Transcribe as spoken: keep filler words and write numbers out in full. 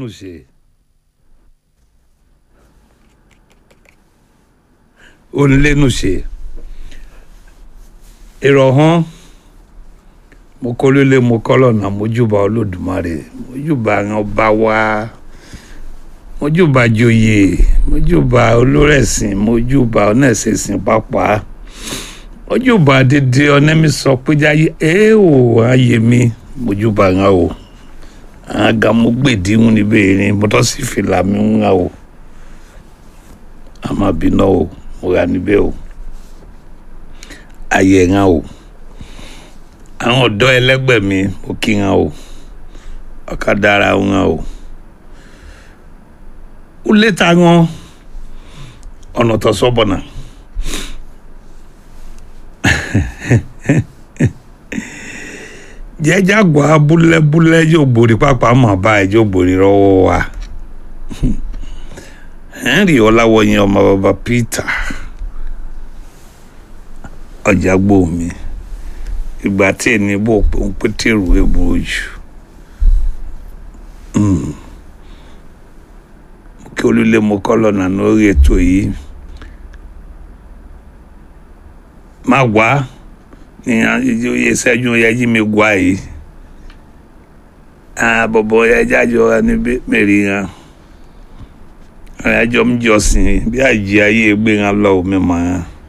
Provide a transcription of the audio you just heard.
nu ṣe onílé nu ṣe ìrọ̀hán mo kọ́ lólé mo kọ́ lọ́nà mojúbà Olódùmarè mojúbà àwọn ọba wa mojúbà joyè mojúbà olórẹ̀sìn mojúbà ọ̀nẹ́sẹ̀sìn pàápàá mojúbà dédé ọ̀nẹ́mi sọ pé jáyé ẹ ò ayé mi mojúbà ń o àga mo gbèdí ń níbẹ̀ ni mo tọ́ sí fìlà mi ń o àmọ́ bínú o mo rà níbẹ̀ o ayé ń o àwọn ọ̀dọ́ ẹlẹ́gbẹ́ mi mo kí ń o ọ̀kadà ara ń o ó létà wọn ọ̀nà tó sọ́bọ̀nà jẹ́jàgbọ́ abúlẹ́búlẹ́ yóò borí pápá mọ̀ báyìí yóò borí rọ́wọ́ wa Henry Ọláwọyìn ọmọ bàbá Peter ọjàgbó mi ìgbà tí ẹni bò ń pétérù èbúrò jù kí olúlé mo kọ́ lọ́nà lórí ètò yìí má wá ní ìṣẹ́jú yẹjí mi gbá yìí àbọ̀bọ̀ ẹjájọ́ níbi mẹ́rin hàn ẹjọ́ ń jọ́sìn bí àjí ayé gbé hàn lọ́wọ́ mímọ́ hàn.